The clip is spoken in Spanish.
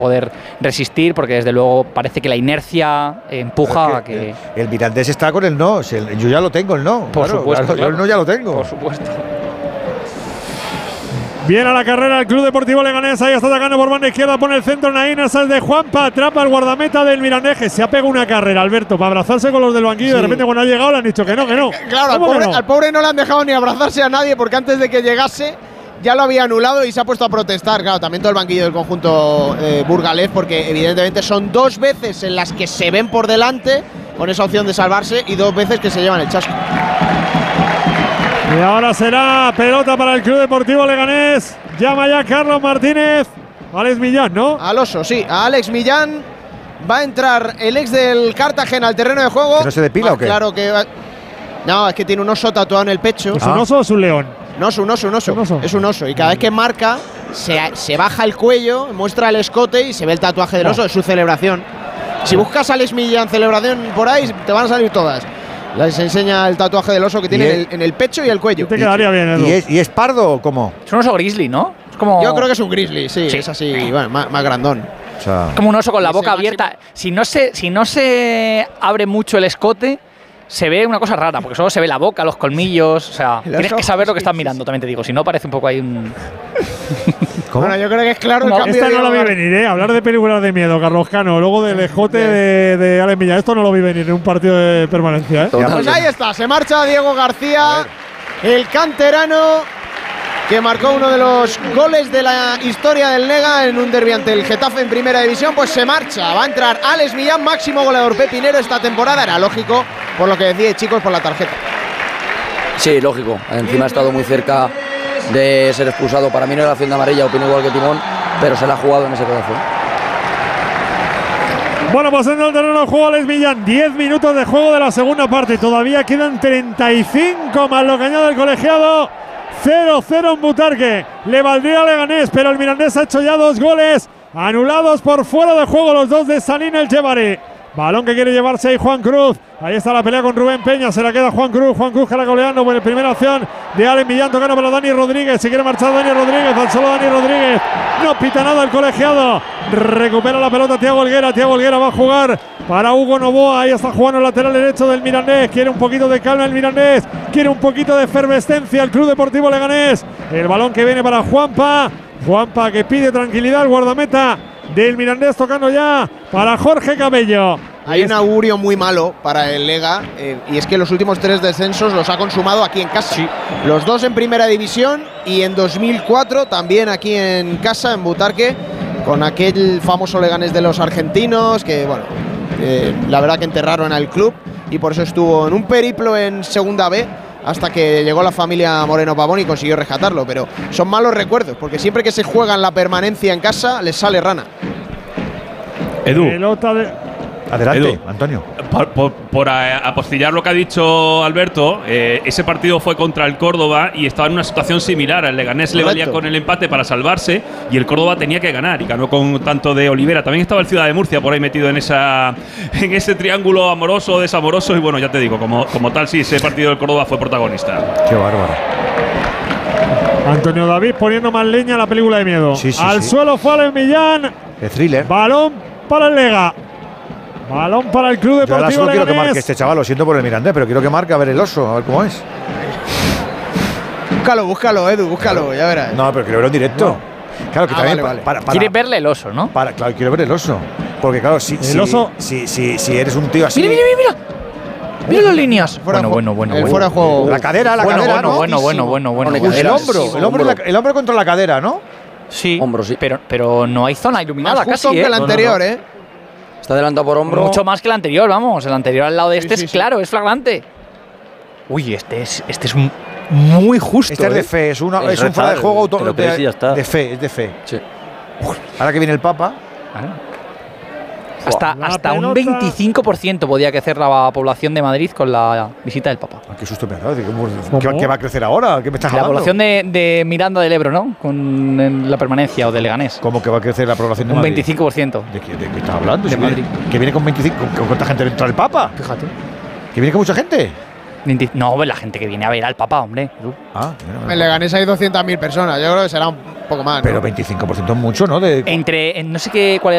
poder resistir, porque desde luego parece que la inercia empuja a que… El Mirandés está con el no, yo ya lo tengo el no. Por supuesto. Yo el no ya lo tengo. Por supuesto. Viene a la carrera el Club Deportivo Leganés, ahí está atacando por banda izquierda, pone el centro Naín, sal de Juanpa, atrapa el guardameta del Mirandés, que se ha pegado una carrera, Alberto, para abrazarse con los del banquillo, de repente cuando ha llegado le han dicho que no. Claro, al pobre no le han dejado ni abrazarse a nadie, porque antes de que llegase ya lo había anulado y se ha puesto a protestar. Claro, también todo el banquillo del conjunto burgalés, porque evidentemente son 2 veces en las que se ven por delante con esa opción de salvarse y 2 veces que se llevan el chasco. Y ahora será pelota para el Club Deportivo Leganés. Llama ya Carlos Martínez. Alex Millán, ¿no? Al oso, sí. A Alex Millán. Va a entrar el ex del Cartagena al terreno de juego. ¿Que no se depila o qué? Claro que va… No, es que tiene un oso tatuado en el pecho. ¿Es un oso o es un león? No, es un oso. Es un oso. Y cada vez que marca, se baja el cuello, muestra el escote y se ve el tatuaje del oso. Es su celebración. Si buscas a Alex Millán celebración por ahí, te van a salir todas. Les enseña el tatuaje del oso que tiene en el pecho y el cuello. Te quedaría bien, Edu. ¿Y es pardo o cómo? Es un oso grizzly, ¿no? Es como… Yo creo que es un grizzly, sí. Es así, bueno, más grandón. O sea, como un oso con la boca abierta. Si no se abre mucho el escote, se ve una cosa rara, porque solo se ve la boca, los colmillos. O sea, tienes que saber lo que estás mirando, también te digo. Si no, parece un poco ahí un… ¿Cómo? Bueno, yo creo que es claro el cambio. Esta no la vi venir, ¿eh? Hablar de películas de miedo, Carlos Cano, luego del escote de Alex Millán. Esto no lo vi venir en un partido de permanencia, ¿eh? Pues ahí está, se marcha Diego García, el canterano que marcó uno de los goles de la historia del Lega en un derbi ante el Getafe en primera división. Pues se marcha, va a entrar Alex Millán, máximo goleador pepinero esta temporada. Era lógico, por lo que decía, chicos, por la tarjeta. Sí, lógico. Encima ha estado muy cerca de ser expulsado. Para mí no era acción de amarilla, opino igual que Timón, pero se la ha jugado en ese pedazo. Bueno, pasando al terreno de juego Alex Millán, 10 minutos de juego de la segunda parte, todavía quedan 35 más lo que añade el colegiado. 0-0 en Butarque, le valdría a Leganés, pero el Mirandés ha hecho ya 2 goles anulados por fuera de juego, los 2 de Sanín El Jebari. Balón que quiere llevarse ahí Juan Cruz. Ahí está la pelea con Rubén Peña. Se la queda Juan Cruz. Juan Cruz que la goleando. Bueno, primera acción de Alex Millán. Tocando para Dani Rodríguez. Se quiere marchar Dani Rodríguez. Al solo Dani Rodríguez. No pita nada el colegiado. Recupera la pelota Thiago Olguera. Thiago Olguera va a jugar para Hugo Novoa. Ahí está jugando el lateral derecho del Mirandés. Quiere un poquito de calma el Mirandés. Quiere un poquito de efervescencia el Club Deportivo Leganés. El balón que viene para Juanpa. Juanpa que pide tranquilidad al guardameta del Mirandés, tocando ya para Jorge Cabello. Hay un augurio muy malo para el Lega, y es que los últimos 3 descensos los ha consumado aquí en casa. Sí. Los 2 en primera división y en 2004 también aquí en casa, en Butarque, con aquel famoso Leganés de los argentinos que, bueno, la verdad que enterraron al club y por eso estuvo en un periplo en segunda B hasta que llegó la familia Moreno Pavón y consiguió rescatarlo. Pero son malos recuerdos, porque siempre que se juegan la permanencia en casa les sale rana. Edu. Adelante, Edu, Antonio. Por apostillar lo que ha dicho Alberto, ese partido fue contra el Córdoba y estaba en una situación similar. El Leganés le valía con el empate para salvarse y el Córdoba tenía que ganar y ganó con tanto de Olivera. También estaba el Ciudad de Murcia por ahí metido en ese triángulo amoroso, desamoroso. Y bueno, ya te digo, como tal, sí, ese partido del Córdoba fue protagonista. Qué bárbaro. Antonio David poniendo más leña a la película de miedo. Al suelo fue Alex Millán. El thriller. Balón para el Lega. Balón para el Club Deportivo Leganés. Yo quiero que marque este chaval, lo siento por el Mirandés, pero quiero que marque a ver el oso, a ver cómo es. Búscalo, Edu, búscalo, ya verás. No, pero quiero verlo en directo. No. Claro que también vale. Quieres verle el oso, ¿no? Claro, quiero ver el oso. Porque claro, si eres un tío así… Mira. Mira las líneas. Bueno. Fuera de juego. La cadera, Bueno. El hombro contra la cadera, ¿no? Sí. Hombro, sí. Pero no hay zona iluminada Más casi, justo que el anterior, ¿eh? Está adelantado por hombro. Mucho más que el anterior, vamos. El anterior al lado de este es claro, es flagrante. Uy, este es muy justo. Este es de fe, es un fuera de juego de fe, es de fe. Sí. Ahora que viene el Papa. Hasta un 25% podía crecer la población de Madrid con la visita del Papa. Qué susto me ha dado. ¿Qué va a crecer ahora? ¿Qué me estás hablando? La población de Miranda del Ebro, ¿no? Con la permanencia o de Leganés. ¿Cómo que va a crecer la población de Madrid? Un 25%. ¿De qué estás hablando? De Madrid. ¿Que viene con 25? ¿Con cuánta gente entra el Papa? Fíjate. ¿Que viene con mucha gente? No, la gente que viene a ver al Papa, hombre. En Leganés hay 200.000 personas. Yo creo que será un poco más, ¿no? Pero 25% es mucho, ¿no? No sé cuál